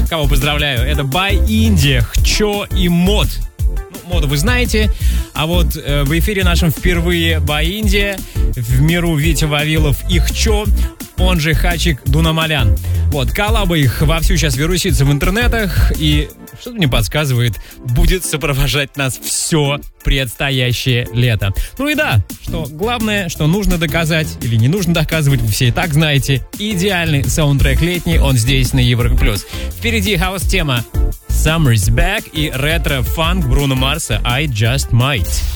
кого поздравляю. Это By Indie, Хчо и Мод. Ну, Моду вы знаете, а вот в эфире нашем впервые By Indie, в миру Витя Вавилов и Хчо, он же Хачик Дунамалян. Вот, коллаба их вовсю сейчас вирусится в интернетах, и что-то мне подсказывает, будет сопровождать нас все предстоящее лето. Ну и да, что главное, что нужно доказать или не нужно доказывать, вы все и так знаете, идеальный саундтрек летний, он здесь на Европе+. Впереди хаус-тема Summer's Back и ретро-фанк Бруно Марса I Just Might.